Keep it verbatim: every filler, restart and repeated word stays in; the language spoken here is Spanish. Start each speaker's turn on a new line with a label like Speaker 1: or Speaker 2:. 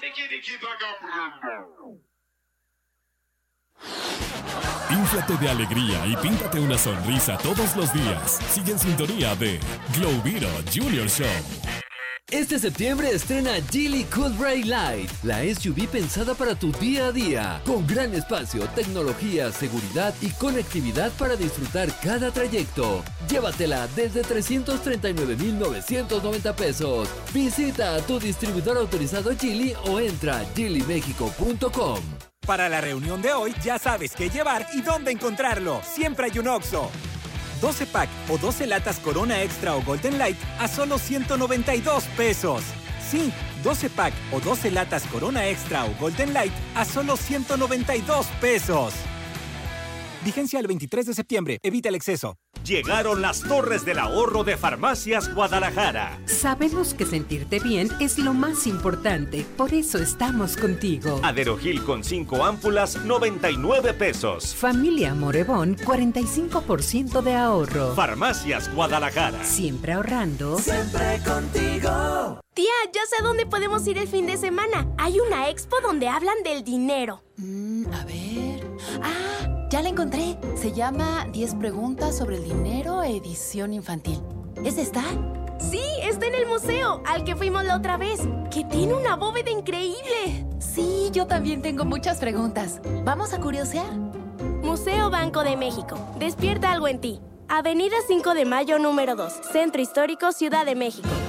Speaker 1: Inflate de alegría y píntate una sonrisa todos los días. Sigue en sintonía de Globito Junior Show.
Speaker 2: Este septiembre estrena Geely Cool Bright Light, la S U V pensada para tu día a día, con gran espacio, tecnología, seguridad y conectividad para disfrutar cada trayecto. Llévatela desde trescientos treinta y nueve mil novecientos noventa pesos. Visita a tu distribuidor autorizado Geely o entra a geely mexico punto com.
Speaker 3: Para la reunión de hoy ya sabes qué llevar y dónde encontrarlo. Siempre hay un Oxxo. doce pack o doce latas Corona Extra o Golden Light a solo ciento noventa y dos pesos. Sí, doce pack o doce latas Corona Extra o Golden Light a solo ciento noventa y dos pesos. Vigencia el veintitrés de septiembre. Evita el exceso.
Speaker 4: Llegaron las Torres del Ahorro de Farmacias Guadalajara.
Speaker 5: Sabemos que sentirte bien es lo más importante, por eso estamos contigo.
Speaker 4: Aderogil con cinco ámpulas, noventa y nueve pesos.
Speaker 5: Familia Morevón, cuarenta y cinco por ciento de ahorro.
Speaker 4: Farmacias Guadalajara.
Speaker 5: Siempre ahorrando.
Speaker 6: Siempre contigo.
Speaker 7: Tía, ya sé a dónde podemos ir el fin de semana. Hay una expo donde hablan del dinero.
Speaker 8: Mm, a ver... ¡Ah! Ya la encontré. Se llama diez preguntas sobre el dinero, edición infantil. ¿Es esta?
Speaker 7: Sí, está en el museo, al que fuimos la otra vez, que tiene una bóveda increíble.
Speaker 8: Sí, yo también tengo muchas preguntas. ¿Vamos a curiosear?
Speaker 7: Museo Banco de México. Despierta algo en ti. Avenida cinco de Mayo, número dos. Centro Histórico, Ciudad de México.